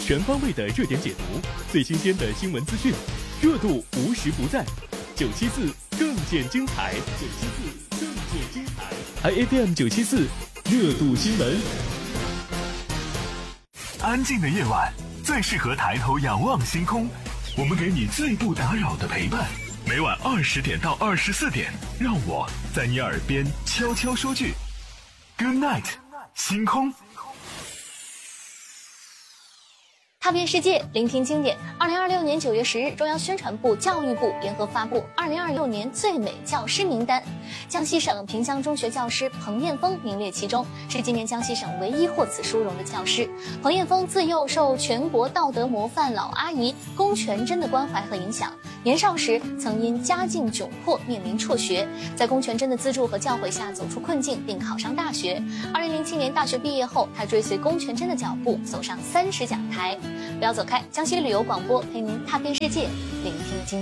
全方位的热点解读，最新鲜的新闻资讯，热度无时不在。974更见精彩，974更见精彩，还 FM 974热度新闻。 安静的夜晚最适合抬头仰望星空，我们给你最不打扰的陪伴。每晚20点到24点，让我在你耳边悄悄说句 Good night， 星空。 踏遍世界，聆听经典。2026年9月10日，中央宣传部、教育部联合发布2026年最美教师名单，江西省萍乡中学教师彭艳峰名列其中，是今年江西省唯一获此殊荣的教师。彭艳峰自幼受全国道德模范老阿姨龚全珍的关怀和影响，年少时曾因家境窘迫面临辍学，在龚全珍的资助和教诲下走出困境，并考上大学。2007年大学毕业后，他追随龚全珍的脚步，走上30讲台。不要走开，江西旅游广播陪您踏遍世界，聆听经典。